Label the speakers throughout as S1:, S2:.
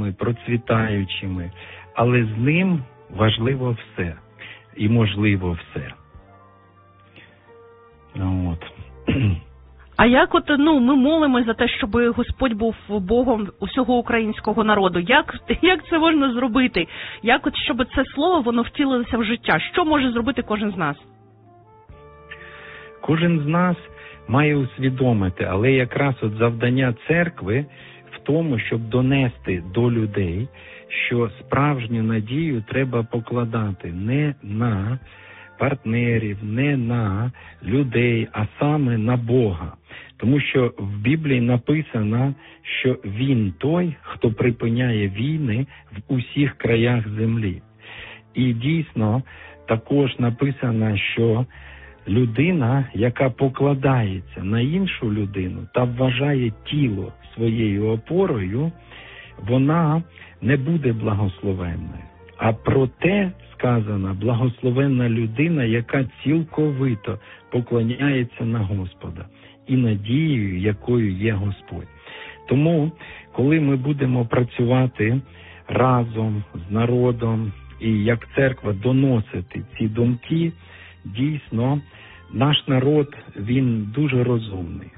S1: багатими, процвітаючими, але з ним важливо все і можливо все. От.
S2: А як ми молимось за те, щоб Господь був Богом усього українського народу? Як це можна зробити? Щоб це слово, воно втілилося в життя? Що може зробити кожен з нас?
S1: Кожен з нас має усвідомити, але якраз завдання церкви в тому, щоб донести до людей, що справжню надію треба покладати не на партнерів, не на людей, а саме на Бога. Тому що в Біблії написано, що Він той, хто припиняє війни в усіх краях землі. І дійсно також написано, що людина, яка покладається на іншу людину та вважає тіло своєю опорою, вона не буде благословенною. А проте сказано, благословенна людина, яка цілковито поклоняється на Господа і надією, якою є Господь. Тому, коли ми будемо працювати разом з народом і як церква доносити ці думки, дійсно, наш народ, він дуже розумний.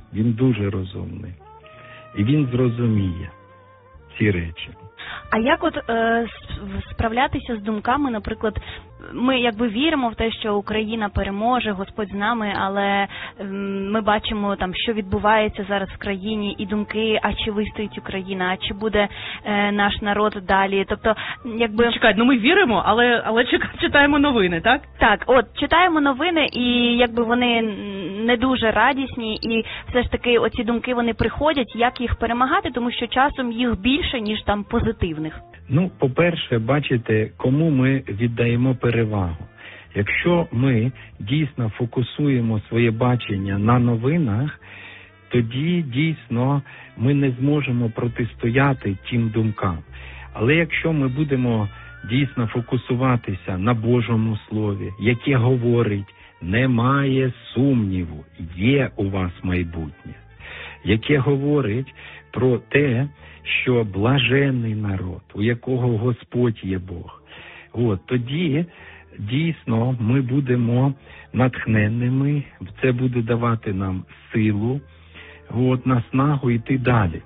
S1: І він зрозуміє ці речі.
S3: А як справлятися з думками, наприклад, ми віримо в те, що Україна переможе, Господь з нами, але ми бачимо що відбувається зараз в країні, і думки, а чи вистоїть Україна, а чи буде наш народ далі, тобто,
S2: Чекай, ми віримо, але читаємо новини, так?
S3: Так, читаємо новини, і вони не дуже радісні, і все ж таки оці думки, вони приходять, як їх перемагати, тому що часом їх більше, ніж там позитивних.
S1: По-перше, бачите, кому ми віддаємо перевагу. Якщо ми дійсно фокусуємо своє бачення на новинах, тоді дійсно ми не зможемо протистояти тим думкам. Але якщо ми будемо дійсно фокусуватися на Божому Слові, яке говорить, немає сумніву, є у вас майбутнє, яке говорить про те, що блаженний народ, у якого Господь є Бог. Тоді дійсно ми будемо натхненними, це буде давати нам силу, наснагу йти далі.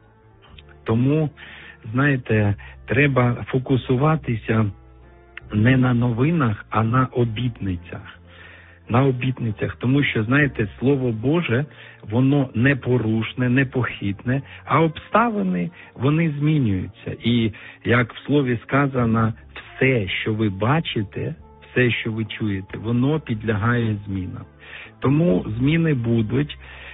S1: Тому, знаєте, треба фокусуватися не на новинах, а на обітницях. Тому що, знаєте, Слово Боже, воно непорушне, непохитне, а обставини, вони змінюються. І, як в Слові сказано, все, що ви бачите, все, що ви чуєте, воно підлягає змінам. Тому зміни будуть,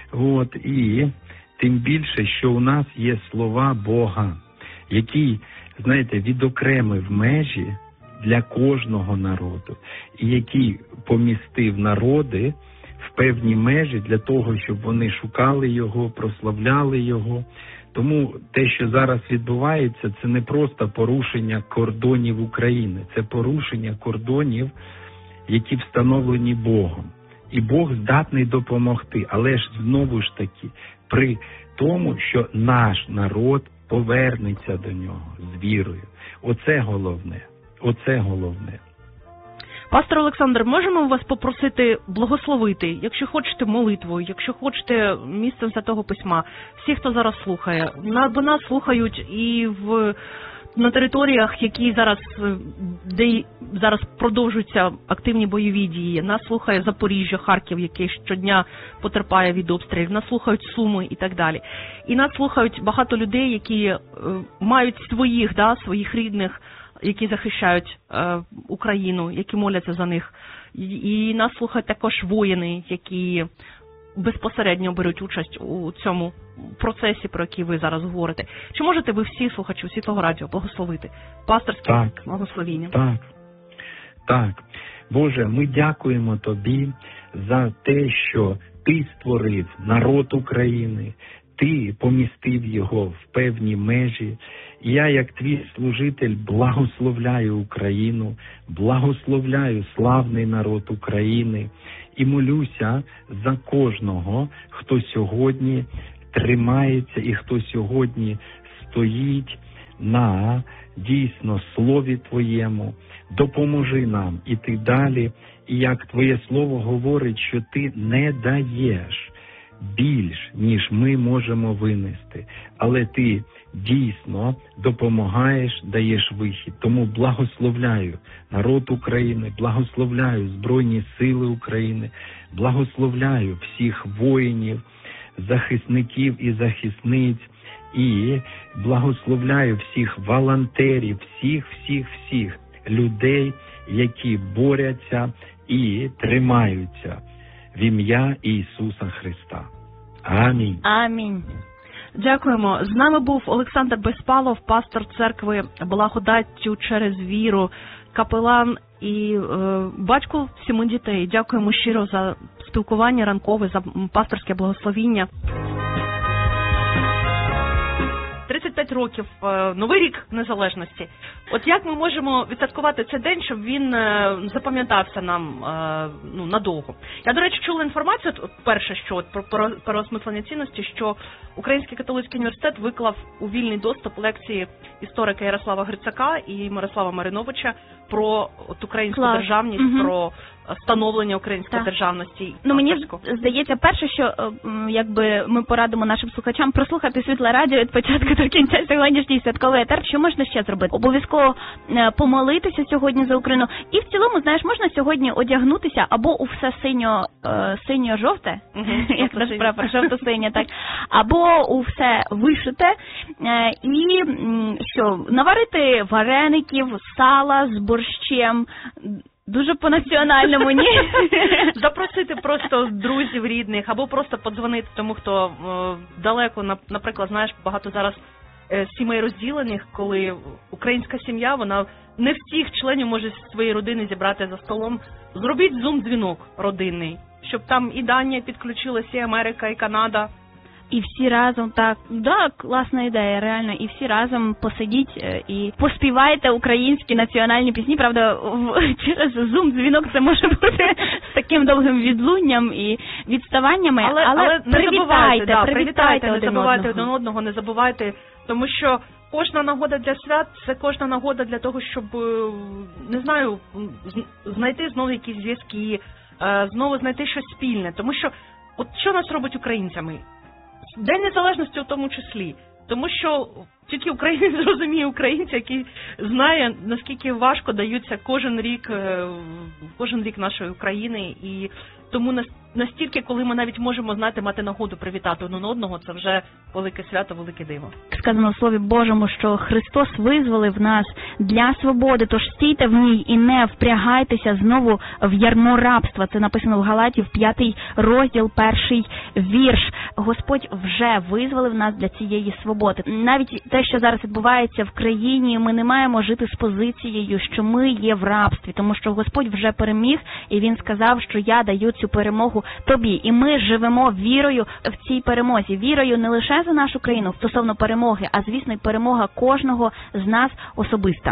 S1: і тим більше, що у нас є слова Бога, який, знаєте, відокремив межі для кожного народу, і який помістив народи в певні межі для того, щоб вони шукали Його, прославляли Його. Тому те, що зараз відбувається, це не просто порушення кордонів України, це порушення кордонів, які встановлені Богом. І Бог здатний допомогти, але ж знову ж таки, при тому, що наш народ повернеться до Нього з вірою. Оце головне.
S2: Пастор Олександр, можемо вас попросити благословити, якщо хочете молитвою, якщо хочете місцем Святого Письма, всі, хто зараз слухає, бо нас слухають і на територіях, де зараз продовжуються активні бойові дії. Нас слухає Запоріжжя, Харків, який щодня потерпає від обстрілів, нас слухають Суми і так далі. І нас слухають багато людей, які мають своїх рідних, які захищають Україну, які моляться за них. І нас слухають також воїни, які безпосередньо беруть участь у цьому процесі, про який ви зараз говорите. Чи можете ви всі слухачі Світлого Радіо благословити? Пасторське благословіння.
S1: Так. Боже, ми дякуємо Тобі за те, що Ти створив народ України, Ти помістив його в певні межі. І я, як Твій служитель, благословляю Україну, благословляю славний народ України і молюся за кожного, хто сьогодні тримається і хто сьогодні стоїть на дійсно слові Твоєму, допоможи нам іти далі, і як Твоє Слово говорить, що Ти не даєш більш, ніж ми можемо винести, але Ти дійсно допомагаєш, даєш вихід. Тому благословляю народ України, благословляю Збройні Сили України, благословляю всіх воїнів, захисників і захисниць, і благословляю всіх волонтерів, всіх людей, які борються і тримаються в ім'я Ісуса Христа. Амінь.
S3: Амінь.
S2: Дякуємо. З нами був Олександр Безпалов, пастор церкви Благодаттю через віру, капелан і батько 7 дітей. Дякуємо щиро за спілкування ранкове, за пасторське благословіння. 35 років, Новий рік Незалежності. От як ми можемо відсвяткувати цей день, щоб він запам'ятався нам надовго? Я, до речі, чула інформацію, перше, що про переосмислення цінності, що Український католицький університет виклав у вільний доступ лекції історика Ярослава Грицака і Мирослава Мариновича про українську державність, про становлення української державності.
S3: Мені здається, перше, що якби ми порадимо нашим слухачам прослухати Світле радіо від початку до кінця сьогоднішній святковий етер. Що можна ще зробити? Обов'язково помолитися сьогодні за Україну. І в цілому, знаєш, можна сьогодні одягнутися або у все синьо-жовте, як наш прапор, жовто-синє, так, або у все вишите, і що, наварити вареників, сала з борщем, дуже по-національному, ні?
S2: Запросити просто друзів, рідних, або просто подзвонити тому, хто далеко, наприклад, знаєш, багато зараз сімей розділених, коли українська сім'я, вона не всіх членів може зі своєї родини зібрати за столом. Зробіть зум-дзвінок родинний, щоб там і Данія підключилася, і Америка, і Канада.
S3: І всі разом, так, класна ідея, реально, і всі разом посидіть і поспівайте українські національні пісні. Правда, через зум-дзвінок це може бути з таким довгим відлунням і відставаннями, але привітайте,
S2: не забувайте один одного, не забувайте, тому що кожна нагода для свят – це кожна нагода для того, щоб, не знаю, знайти знову якісь зв'язки, знову знайти щось спільне, тому що, от що нас робить українцями? День Незалежності у тому числі. Тому що тільки українець зрозуміє українця, який знає, наскільки важко даються кожен рік нашої України. І тому настільки, коли ми навіть можемо, знаєте, мати нагоду привітати один одного, це вже велике свято, велике диво.
S3: Сказано в Слові Божому, що Христос визволив нас для свободи, тож стійте в ній і не впрягайтеся знову в ярмо рабства. Це написано в Галатів, 5 розділ, 1 вірш. Господь вже визволив нас для цієї свободи. Навіть те, що зараз відбувається в країні, ми не маємо жити з позицією, що ми є в рабстві, тому що Господь вже переміг, і Він сказав, що я даю цю перемогу тобі. І ми живемо вірою в цій перемозі. Вірою не лише за нашу країну стосовно перемоги, а, звісно, й перемога кожного з нас особиста.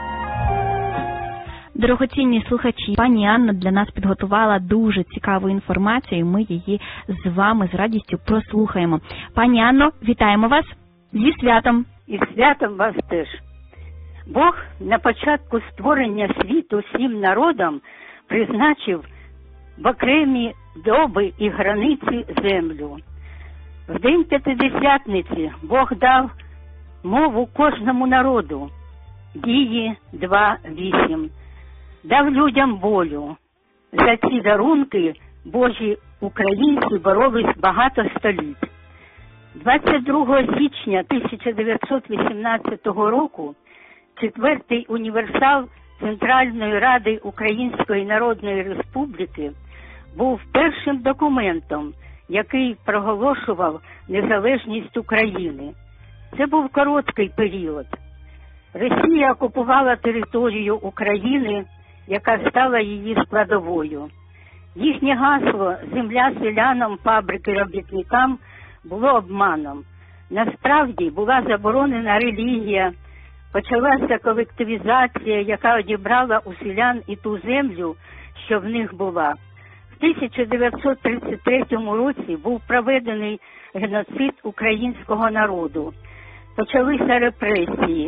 S3: Дорогоцінні слухачі, пані Анна для нас підготувала дуже цікаву інформацію, і ми її з вами з радістю прослухаємо. Пані Анно, вітаємо вас зі святом.
S4: І святом вас теж. Бог на початку створення світу всім народам призначив в окремі доби і границі землю. В день П'ятидесятниці Бог дав мову кожному народу. Дії 2:8. Дав людям волю. За ці дарунки Божі українці боролись багато століть. 22 січня 1918 року Четвертий універсал Центральної Ради Української Народної Республіки був першим документом, який проголошував незалежність України. Це був короткий період. Росія окупувала територію України, яка стала її складовою. Їхнє гасло «Земля селянам, фабрики робітникам» було обманом. Насправді була заборонена релігія, почалася колективізація, яка одібрала у селян і ту землю, що в них була. В 1933 році був проведений геноцид українського народу. Почалися репресії.